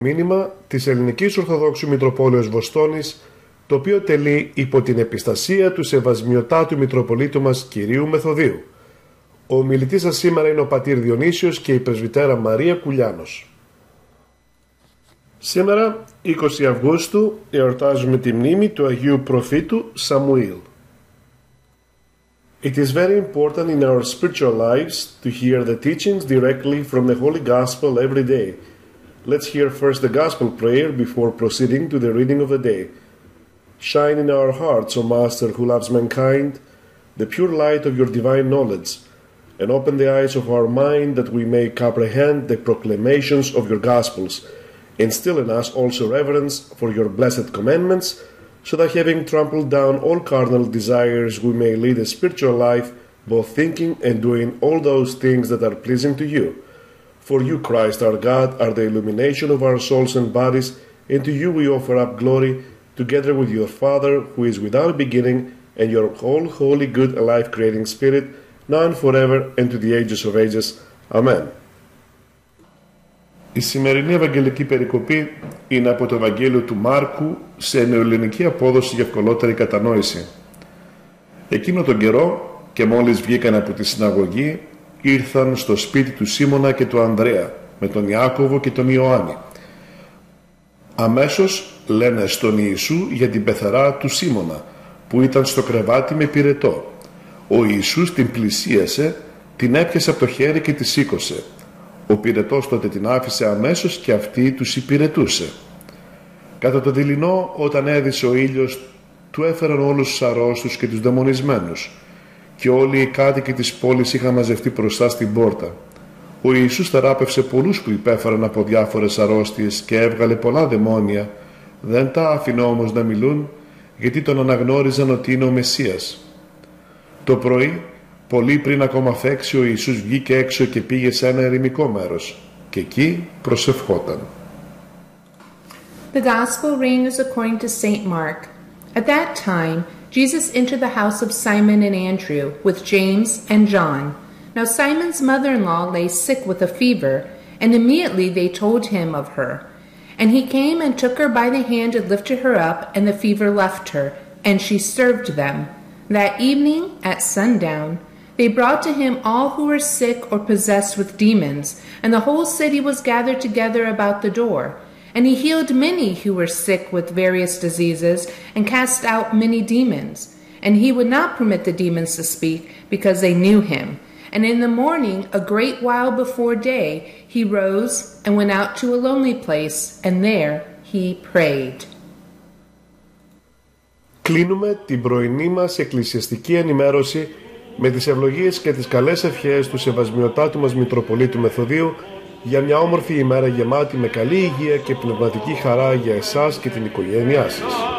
Μήνυμα της Ελληνικής Ορθοδόξου Μητροπόλεως Βοστόνης, το οποίο τελεί υπό την επιστασία του Σεβασμιωτάτου Μητροπολίτου μας Κυρίου Μεθοδίου. Ο ομιλητής σας σήμερα είναι ο πατήρ Διονύσιος και η πρεσβυτέρα Μαρία Κουλιάνος. Σήμερα, 20 Αυγούστου, εορτάζουμε τη μνήμη του Αγίου Προφήτου Σαμουήλ. It is very important in our spiritual lives to hear the teachings directly from the Holy Gospel every day. Let's hear first the Gospel prayer before proceeding to the reading of the day. Shine in our hearts, O Master who loves mankind, the pure light of your divine knowledge, and open the eyes of our mind that we may comprehend the proclamations of your Gospels. Instill in us also reverence for your blessed commandments, so that having trampled down all carnal desires we may lead a spiritual life, both thinking and doing all those things that are pleasing to you. For you, Christ our God, are the illumination of our souls and bodies, and to you we offer up glory, together with your Father, who is without beginning, and your whole holy, good, and life-creating Spirit, now and forever, and to the ages of ages. Amen. Η σημερινή Ευαγγελική περικοπή είναι από το Ευαγγέλιο του Μάρκου σε νεοελληνική απόδοση για ευκολότερη κατανόηση. Εκείνο τον καιρό, και μόλις βγήκαν από τη συναγωγή, ήρθαν στο σπίτι του Σίμωνα και του Ανδρέα με τον Ιάκωβο και τον Ιωάννη. Αμέσως λένε στον Ιησού για την πεθερά του Σίμωνα, που ήταν στο κρεβάτι με πυρετό. Ο Ιησούς την πλησίασε, την έπιασε από το χέρι και τη σήκωσε. Ο πυρετός τότε την άφησε αμέσως και αυτή τους υπηρετούσε. Κατά το δειλινό, όταν έδισε ο ήλιος, του έφεραν όλους τους αρρώστους και τους δαιμονισμένους, και όλοι οι κάτοικοι της πόλης είχαν μαζευτεί μπροστά στην πόρτα. Ο Ιησούς θεράπευσε πολλούς που υπέφεραν από διάφορες αρρώστιες και έβγαλε πολλά δαιμόνια. Δεν τα άφηνε όμως να μιλούν, γιατί τον αναγνώριζαν ότι είναι ο Μεσσίας. Το πρωί, πολύ πριν ακόμα φέξει, ο Ιησούς βγήκε έξω και πήγε σε ένα ερημικό μέρος, και εκεί προσευχόταν. The Gospel reading is according to St. Mark. At that time, Jesus entered the house of Simon and Andrew with James and John. Now Simon's mother-in-law lay sick with a fever, and immediately they told him of her. And he came and took her by the hand and lifted her up, and the fever left her, and she served them. That evening, at sundown, they brought to him all who were sick or possessed with demons, and the whole city was gathered together about the door. And he healed many who were sick with various diseases, and cast out many demons. And he would not permit the demons to speak, because they knew him. And in the morning, a great while before day, he rose and went out to a lonely place, and there he prayed. Κλείνουμε την πρωινή μας εκκλησιαστική ενημέρωση με τις ευλογίες και τις καλές ευχές του Σεβασμιωτάτου μας Μητροπολίτου Μεθοδίου για μια όμορφη ημέρα γεμάτη με καλή υγεία και πνευματική χαρά για εσάς και την οικογένειά σας.